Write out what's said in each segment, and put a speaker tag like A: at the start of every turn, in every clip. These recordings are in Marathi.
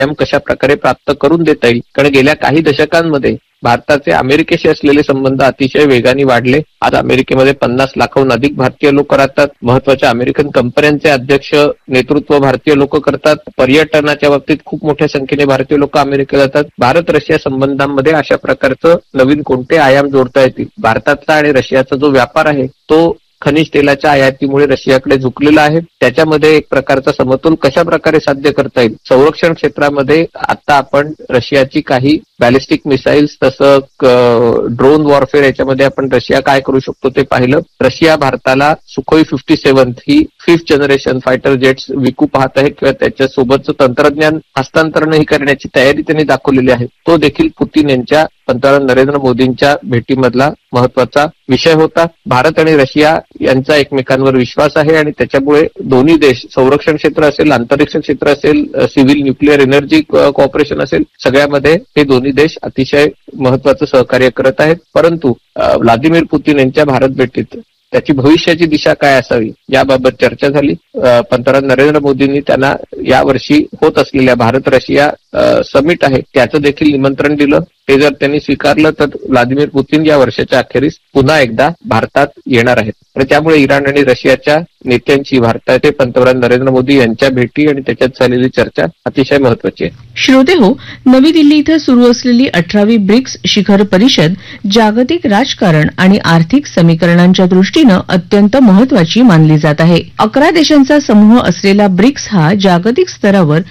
A: कशा प्रकारे प्राप्त करून देता येईल. कारण गेल्या काही दशकांमध्ये भारताचे अमेरिकेशी असलेले संबंध अतिशय वेगाने वाढले. आज अमेरिकेमध्ये 50 लाखाहून अधिक भारतीय लोक राहतात. महत्वाच्या अमेरिकन कंपन्यांचे अध्यक्ष नेतृत्व भारतीय लोक करतात. पर्यटनाच्या बाबतीत खूप मोठ्या संख्येने भारतीय लोक अमेरिकेला जातात. भारत रशिया संबंधांमध्ये अशा प्रकारचं नवीन कोणते आयाम जोडता येतील. भारताचा आणि रशियाचा जो व्यापार आहे तो खनिज तेलाच्या आयातीमुळे रशियाकडे झुकलेला आहे. त्याच्यामध्ये एक प्रकारचा समतोल कशा प्रकारे साध्य करता येईल. संरक्षण क्षेत्रामध्ये आता आपण रशियाची काही बॅलिस्टिक मिसाईल्स तसं ड्रोन वॉरफेअर याच्यामध्ये आपण रशिया काय करू शकतो ते पाहिलं. रशिया भारताला सुखोई 57 ही 5th जनरेशन फायटर जेट्स विकू पाहत आहे किंवा त्याच्यासोबतचं तंत्रज्ञान हस्तांतरणही करण्याची तयारी त्यांनी दाखवलेली आहे. तो देखील पुतीन यांच्या पंतप्रधान नरेंद्र मोदींच्या भेटीमधला महत्वाचा विषय होता. भारत आणि रशिया यांचा एकमेकांवर विश्वास आहे आणि त्याच्यामुळे दोन्ही देश संरक्षण क्षेत्र असेल, अंतरिक्ष क्षेत्र असेल, सिव्हिल न्यूक्लिअर एनर्जी कॉर्पोरेशन असेल, सगळ्यामध्ये हे दोन्ही देश अतिशय महत्वाचं सहकार्य करत आहेत. परंतु व्लादिमीर पुतीन यांच्या भारत भेटीत त्याची भविष्याची दिशा काय असावी याबाबत चर्चा झाली. पंतप्रधान नरेंद्र मोदींनी त्यांना यावर्षी होत असलेल्या भारत रशिया समिट आहे त्याचं देखील निमंत्रण दिलं. ते जर त्यांनी स्वीकारलं तर व्लादिमीर पुतीन या वर्षाच्या अखेरीस पुन्हा एकदा भारतात येणार आहेत. आणि त्यामुळे इराण आणि रशियाच्या नेत्यांची भारताचे पंतप्रधान नरेंद्र मोदी यांच्या भेटी आणि त्याच्यात झालेली चर्चा अतिशय महत्वाची आहे.
B: श्रोते हो, नवी दिल्ली इथं सुरू असलेली 18वी ब्रिक्स शिखर परिषद जागतिक राजकारण आणि आर्थिक समीकरणांच्या दृष्टीनं अत्यंत महत्वाची मानली जात आहे. 11 देशांचा समूह असलेला ब्रिक्स हा जागतिक स्तरावर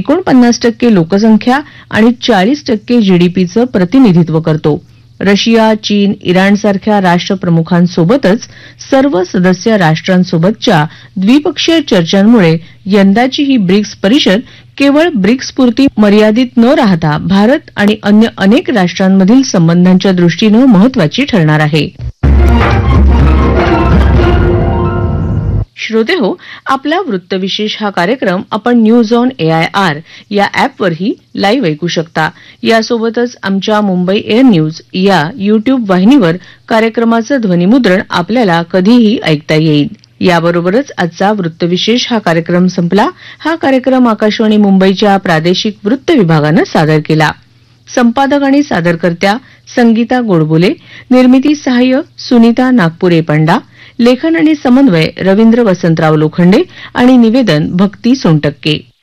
B: 49% लोकसंख्या आणि 40% जीडीपीचं प्रतिनिधित्व करतो. रशिया, चीन, इराणसारख्या राष्ट्रप्रमुखांसोबतच सर्व सदस्य राष्ट्रांसोबतच्या द्विपक्षीय चर्चांमुळे यंदाची ही ब्रिक्स परिषद केवळ ब्रिक्सपुरती मर्यादित न राहता भारत आणि अन्य अनेक राष्ट्रांमधील संबंधांच्या दृष्टीनं महत्वाची ठरणार आहे. श्रोते हो, आपला वृत्तविशेष हा कार्यक्रम आपण न्यूज ऑन AIR या ॲपवरही लाईव्ह ऐकू शकता. यासोबतच आमच्या मुंबई एअर न्यूज या YouTube वाहिनीवर कार्यक्रमाचं ध्वनिमुद्रण आपल्याला कधीही ऐकता येईल. याबरोबरच आजचा वृत्तविशेष हा कार्यक्रम संपला. हा कार्यक्रम आकाशवाणी मुंबईच्या प्रादेशिक वृत्त विभागानं सादर केला. संपादक आणि सादरकर्त्या संगीता गोडबोले, निर्मिती सहाय्य सुनीता नागपुरे पंडा, लेखन आणि समन्वय रवींद्र वसंतराव लोखंडे आणि निवेदन भक्ती सोनटक्के.